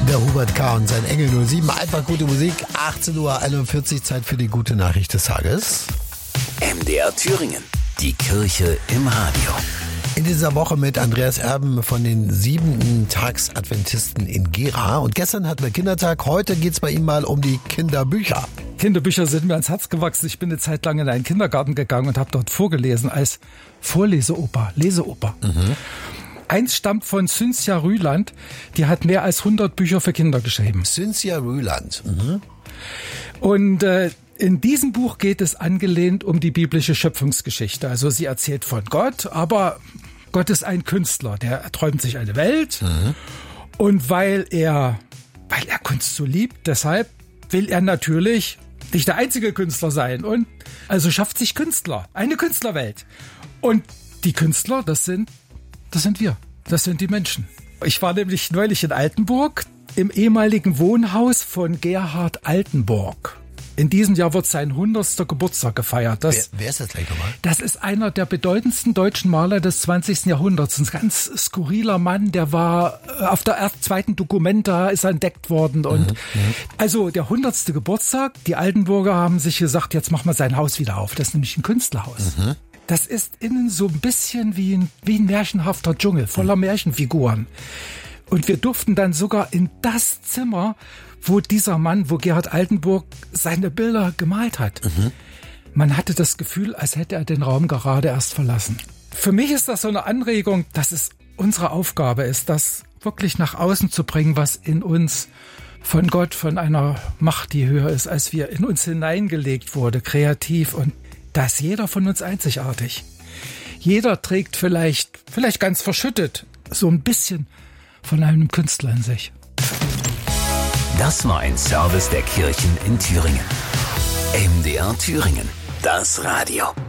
Der Hubert K. und sein Engel 07. Einfach gute Musik. 18:41 Uhr, Zeit für die gute Nachricht des Tages. MDR Thüringen. Die Kirche im Radio. In dieser Woche mit Andreas Erben von den 7-Tags-Adventisten in Gera. Und gestern hatten wir Kindertag. Heute geht's bei ihm mal um die Kinderbücher. Kinderbücher sind mir ans Herz gewachsen. Ich bin eine Zeit lang in einen Kindergarten gegangen und habe dort vorgelesen als Vorleseoper, Leseoper. Eins stammt von Cynthia Rüland. Die hat mehr als 100 Bücher für Kinder geschrieben. Cynthia Rüland. Und in diesem Buch geht es angelehnt um die biblische Schöpfungsgeschichte. Also sie erzählt von Gott, aber Gott ist ein Künstler. Der träumt sich eine Welt. Und weil er Kunst so liebt, deshalb will er natürlich nicht der einzige Künstler sein. Und also schafft sich Künstler, eine Künstlerwelt. Und die Künstler, das sind wir. Das sind die Menschen. Ich war nämlich neulich in Altenburg, im ehemaligen Wohnhaus von Gerhard Altenburg. In diesem Jahr wird sein 100. Geburtstag gefeiert. Wer ist das gleich nochmal? Das ist einer der bedeutendsten deutschen Maler des 20. Jahrhunderts. Ein ganz skurriler Mann, der war auf der zweiten Documenta, ist entdeckt worden. Und also der 100. Geburtstag, die Altenburger haben sich gesagt, jetzt machen wir sein Haus wieder auf. Das ist nämlich ein Künstlerhaus. Das ist innen so ein bisschen wie ein märchenhafter Dschungel, voller Märchenfiguren. Und wir durften dann sogar in das Zimmer, wo Gerhard Altenburg seine Bilder gemalt hat. Man hatte das Gefühl, als hätte er den Raum gerade erst verlassen. Für mich ist das so eine Anregung, dass es unsere Aufgabe ist, das wirklich nach außen zu bringen, was in uns von Gott, von einer Macht, die höher ist, als wir, in uns hineingelegt wurde, kreativ. Und da ist jeder von uns einzigartig. Jeder trägt vielleicht ganz verschüttet so ein bisschen von einem Künstler in sich. Das war ein Service der Kirchen in Thüringen. MDR Thüringen. Das Radio.